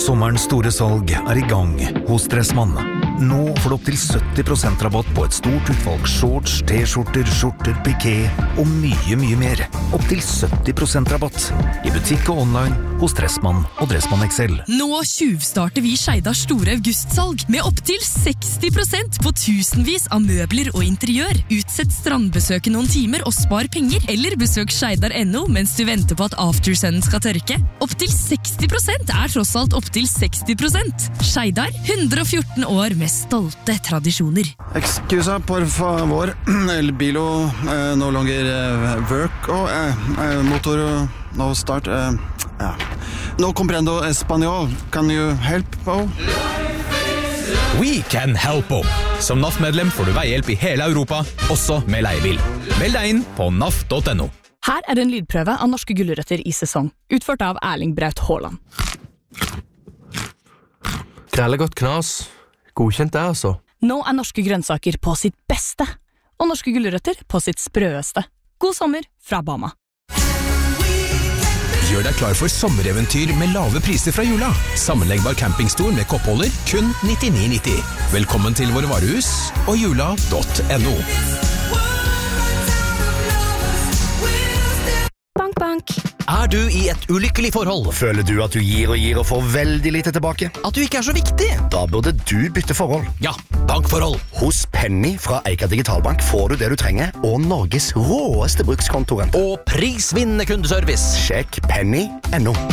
Sommerens store salg I gang hos Dressmann. Nå får du opp til 70% rabatt på et stort utvalg shorts, t-skjorter, skjorter, piké og mye mer. Opp til 70% rabatt I butikk og online hos Dressmann og Dressmann XL. Nå tjuvstarter vi Skeidars store augustsalg med opp til 60% på tusenvis av møbler og interiør. Utsett strandbesøket noen timer og spar penger, eller besøk Skeidar.no mens du venter på at aftersunnen skal tørke. Opp til 60% tross alt opp til 60%. Skeidar, 114 år med stolte tradisjoner. Excusa, por favor. El bilo no longer work motor no start. No comprendo español. Can you help? We can help. Som NAF-medlem får du veihjelp I hele Europa, også med leiebil. Meld deg inn på naf.no. Her en lydprøve av norske gulrøtter I sesong, utført av Erling Braut Haaland. Grelle godt knas. Godkjent det, altså. Nå norske grønnsaker på sitt beste, og norske gulrøtter på sitt sprøeste. God sommer fra Bama. Gjør deg klar for sommereventyr med lave priser fra jula. Sammenleggbar campingstol med koppholder, kun 99,90. Velkommen til våre varehus og jula.no. Bank, bank. Du I et ulykkelig forhold? Føler du at du gir og får veldig lite tilbake? At du ikke så viktig? Da burde du bytte forhold. Ja, bankforhold. Hos Penny fra Eika Digitalbank får du det du trenger, og Norges råeste brukskontorent. Og prisvinnende kundeservice. Sjekk penny.no.